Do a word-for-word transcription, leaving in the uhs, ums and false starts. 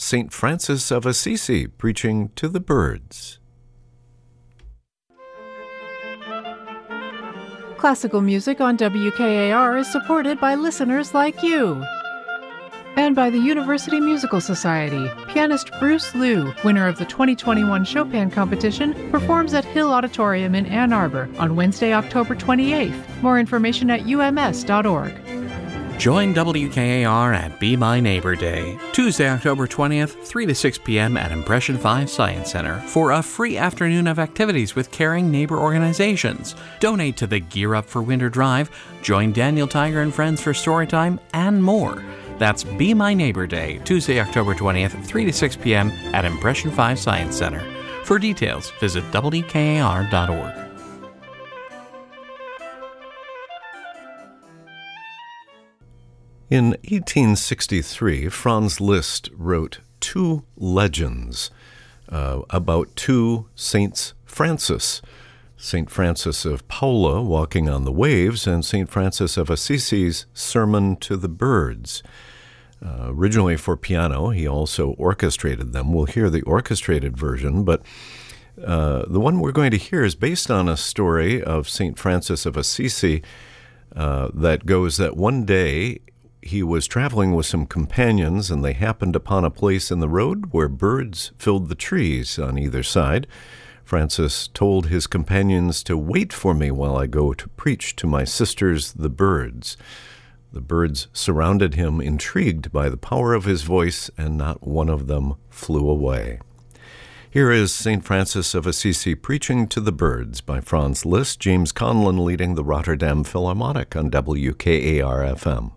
Saint Francis of Assisi preaching to the birds. Classical music on W K A R is supported by listeners like you. And by the University Musical Society. Pianist Bruce Liu, winner of the twenty twenty-one Chopin competition, performs at Hill Auditorium in Ann Arbor on Wednesday, October twenty-eighth. More information at U M S dot org. Join W K A R at Be My Neighbor Day, Tuesday, October twentieth, three to six p.m. at Impression five Science Center for a free afternoon of activities with caring neighbor organizations. Donate to the Gear Up for Winter Drive, join Daniel Tiger and friends for Storytime, and more. That's Be My Neighbor Day, Tuesday, October twentieth, three to six p.m. at Impression five Science Center. For details, visit W K A R dot org. In eighteen sixty-three, Franz Liszt wrote two legends uh, about two Saints Francis. Saint Francis of Paula walking on the waves, and Saint Francis of Assisi's Sermon to the Birds. Uh, originally for piano, he also orchestrated them. We'll hear the orchestrated version, but uh, the one we're going to hear is based on a story of Saint Francis of Assisi uh, that goes that one day he was traveling with some companions, and they happened upon a place in the road where birds filled the trees on either side. Francis told his companions to wait for me while I go to preach to my sisters, the birds. The birds surrounded him, intrigued by the power of his voice, and not one of them flew away. Here is Saint Francis of Assisi preaching to the birds by Franz Liszt, James Conlon leading the Rotterdam Philharmonic on W K A R F M.